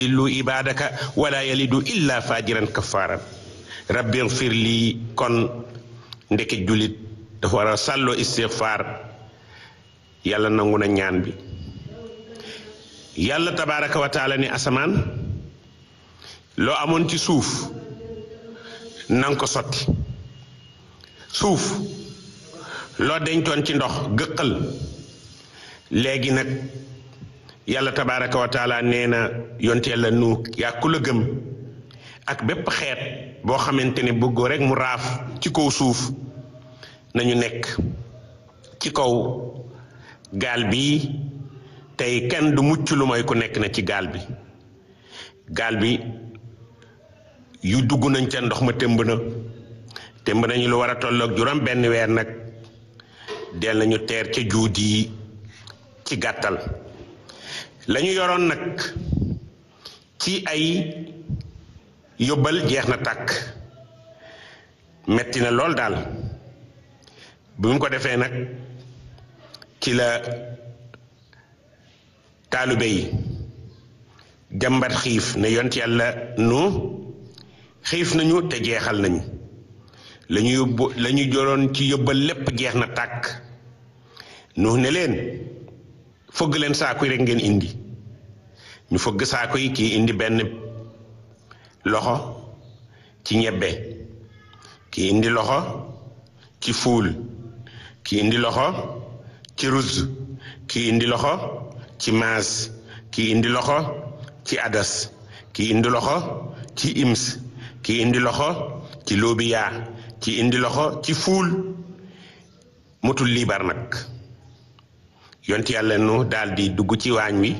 illu ibadaka wala yalidu illa fajiran kafaran rabbi ighfir li. kon ndeke julit dafa war a sàlloo istighfar. yàlla nangu na ñaan bi. yàlla tabaraka wa taala ni asamaan loo amoon ci suuf nang ko sotti. suuf loo dencoon ci ndox gëqal. léegi nag yàlla tabaraka wa taala nee na yonte yàlla nu yaa ku la gëm ak bépp xeet boo xamante ne bëggoo rek mu raaf ci kaw suuf nañu nekk ci kaw gaal bi. tey kenn du mucc lu mooy ku nekk na ci gaal bi. gaal bi yu dugg nañ ca ndox ma tëmb nañu lu war a tolloog juróom benn weer nag del nañu teer ca juut yi ci gàttal. lañu yoroon nag ci ay yóbbal jeex na tàkk. metti na lool daal. bu mu ko defee nag ci la taalibe yi jàmbat xiif ne yont yàlla nu xiif nañu te jeexal nañu. lañu joroon ci yóbbal lépp jeex na tàkk. nu ne leen fëgg leen saako yi rek ngeen indi. ñu fëgg saako yi kii indi benn loxo ci ñebbe, kii indi loxo ci fuul, kii indi loxo ci ruz, kii indi loxo ci maas, kii indi loxo ci adas, kii indi loxo ci ims, kii indi loxo ci lobiya, kii indi loxo ci fuul. mutul liibar nag. yonti yàlla nu daldi dugg ci waañ wi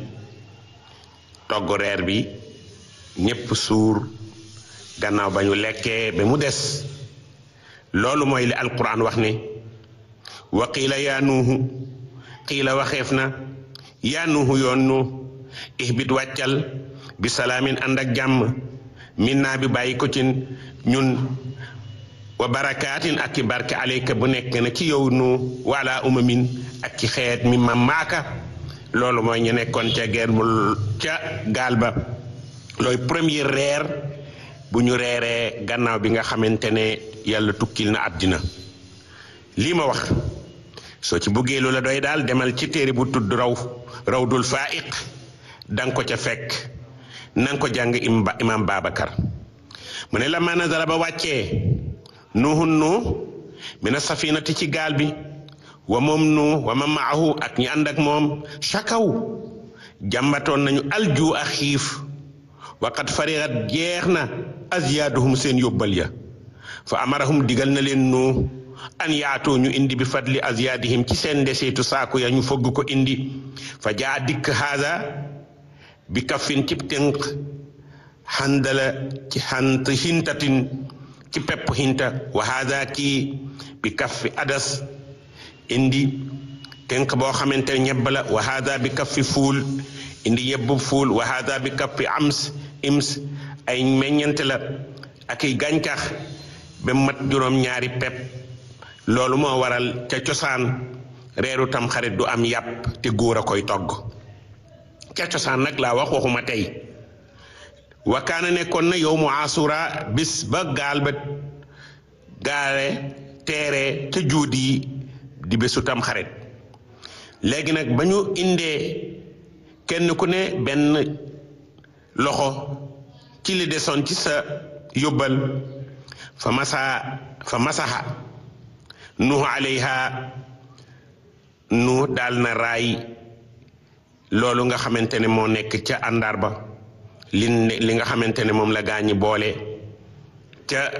togg reer bi ñépp suur. gannaaw ba ñu lekkee ba mu des. loolu mooy li alquran wax ne wa qiila yaa nuuhu, qiila waxeef na yaa nuuhu yoon nu ihbit wàccal bi salaamin ànd ak jàmm min naa bi bàyyi ko ci ñun wa barakaatin ak ci barke aleyka bu nekk na ci yow nu wala umamin ak ci xeet mi ma maaka. loolu mooy ñu nekkoon ca guerre mu ca gaal ba. looy premier reer bu ñu reeree gannaaw bi nga xamante ne yàlla tukkil na àddina. lii ma wax soo ci buggee lu la doy daal demal ci téere bu tudd rawdul faiq danga ko ca fekk. nanga ko jàng imam Babacar mu ne la ma nazala ba wàccee nuuhun nu mina safinati ci gaal bi wa moom nu wa ma maahu ak ñi ànd ak moom chakaw jàmbatoon nañu alju a xiif waqad farigat jeex na aziyaaduhum seen yóbbal ya fa amarahum digal na leen nu an yaatoo ñu indi bi fadli aziyaadihim ci seen ndeseetu saako ya ñu fogg ko indi fa jaa dikk haada bi kaffin ci tënk handala ci hant hintatin ci pepp hinta wa haada kii bi kaffi adas indi tënk boo xamante ne ñebb la wa haada bi kaffi fuul indi yebbu fuul wa haada bi kaffi ims ay meññante la ak i gàncax ba mat juróom ñaari pepp. loolu moo waral ca cosaan reeru tam xarit du am yàpp te góor a koy togg. ca cosaan nag laa wax waxuma tey. wakaana nekkoon na yow mu asura bis ba gaal ba gaale teere ca juut yi di bésu tam xarit. léegi nag ba ñu indee kenn ku ne benn loxo ci li desoon ci sa yóbbal fa masaha nuhu alayha nu daal na raay loolu nga xamante ne moo nekk ca àndaar ba li nga xamante ne moom la gaañi boole ca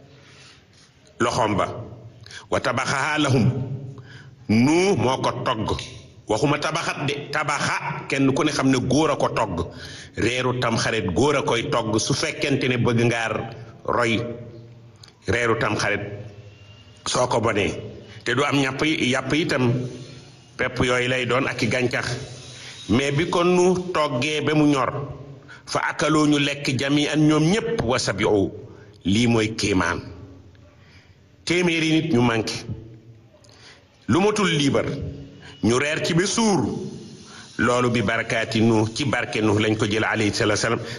loxoom ba wa tabaxaha lahum nu moo ko togg. waxuma tabaxat de tabaxa kenn ku ne xam ne góor a ko togg. reeru tamxarit góor a koy togg su fekkente ne bëgg ngaar roy reeru tamxarit soo ko bonee te du am yàpp itam pepp yooyu lay doon ak i gàncax. mais bi kon nu toggee ba mu ñor fa akaloo ñu lekk jami an ñoom ñépp wa sabiu. lii mooy kéemaan. téeméeri nit ñu manqué lu matul liibar ñu reer ci ba suur. loolu bi barakaati nu ci barke nu lañ ko jël alayhi salaam